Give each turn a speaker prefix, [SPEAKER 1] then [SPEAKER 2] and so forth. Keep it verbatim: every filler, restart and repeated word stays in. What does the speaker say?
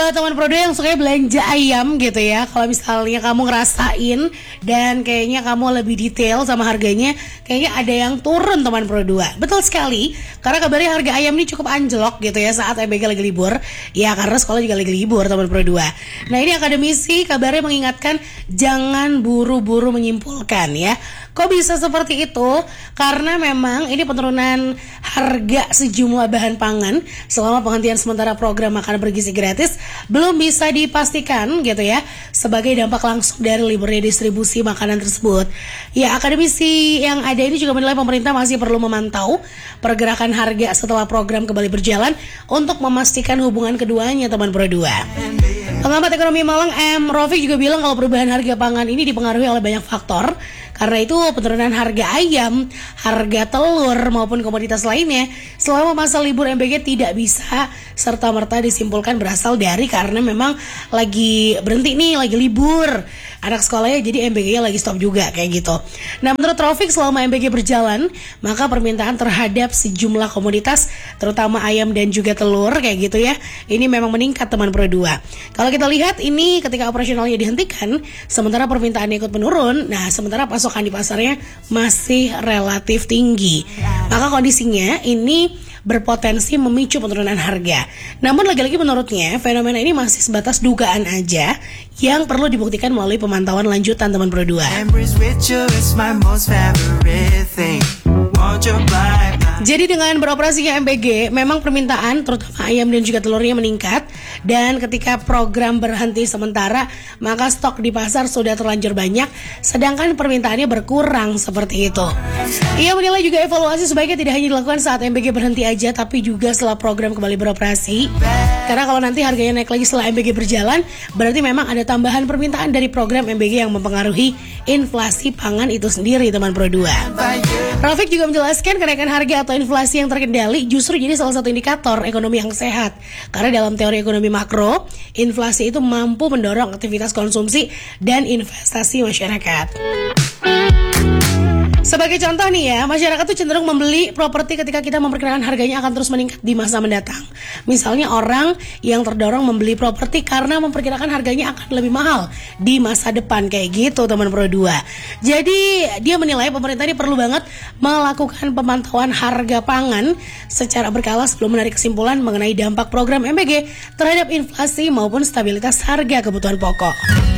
[SPEAKER 1] buat teman Prodo yang suka belanja ayam gitu ya, kalau misalnya kamu ngerasain dan kayaknya kamu lebih detail sama harganya, kayaknya ada yang turun teman Prodo. Betul sekali, karena kabarnya harga ayam ini cukup anjlok gitu ya saat M B G lagi libur. Ya karena sekolah juga lagi libur teman Prodo. Nah ini akademisi kabarnya mengingatkan jangan buru-buru menyimpulkan ya. Kok bisa seperti itu? Karena memang ini penurunan harga sejumlah bahan pangan selama penghentian sementara program makan bergizi gratis belum bisa dipastikan gitu ya sebagai dampak langsung dari liburnya distribusi makanan tersebut. Ya, akademisi yang ada ini juga menilai pemerintah masih perlu memantau pergerakan harga setelah program kembali berjalan untuk memastikan hubungan keduanya teman Pro dua. Pengamat ekonomi Malang M. Rofiq juga bilang kalau perubahan harga pangan ini dipengaruhi oleh banyak faktor. Karena itu penurunan harga ayam, harga telur maupun komoditas lainnya selama masa libur M B G tidak bisa serta-merta disimpulkan berasal dari karena memang lagi berhenti nih, lagi libur anak sekolahnya, jadi M B G-nya lagi stop juga kayak gitu. Nah menurut Rofiq selama M B G berjalan maka permintaan terhadap sejumlah komoditas terutama ayam dan juga telur kayak gitu ya ini memang meningkat teman Pro dua. Kalau kita lihat ini ketika operasionalnya dihentikan sementara permintaannya ikut menurun, nah sementara pasokan di pasarnya masih relatif tinggi. Maka kondisinya ini berpotensi memicu penurunan harga. Namun lagi-lagi menurutnya fenomena ini masih sebatas dugaan aja yang perlu dibuktikan melalui pemantauan lanjutan teman Pro dua. Jadi dengan beroperasinya M B G memang permintaan terutama ayam dan juga telurnya meningkat, dan ketika program berhenti sementara maka stok di pasar sudah terlanjur banyak sedangkan permintaannya berkurang seperti itu. Ia menilai juga evaluasi sebaiknya tidak hanya dilakukan saat M B G berhenti aja tapi juga setelah program kembali beroperasi. Karena kalau nanti harganya naik lagi setelah M B G berjalan berarti memang ada tambahan permintaan dari program M B G yang mempengaruhi inflasi pangan itu sendiri teman Pro dua. Rafiq juga menjelaskan kenaikan harga atau inflasi yang terkendali justru jadi salah satu indikator ekonomi yang sehat. Karena dalam teori ekonomi makro, inflasi itu mampu mendorong aktivitas konsumsi dan investasi masyarakat. Sebagai contoh nih ya, masyarakat tuh cenderung membeli properti ketika kita memperkirakan harganya akan terus meningkat di masa mendatang. Misalnya orang yang terdorong membeli properti karena memperkirakan harganya akan lebih mahal di masa depan kayak gitu teman Pro dua. Jadi dia menilai pemerintah ini perlu banget melakukan pemantauan harga pangan secara berkala sebelum menarik kesimpulan mengenai dampak program M B G terhadap inflasi maupun stabilitas harga kebutuhan pokok.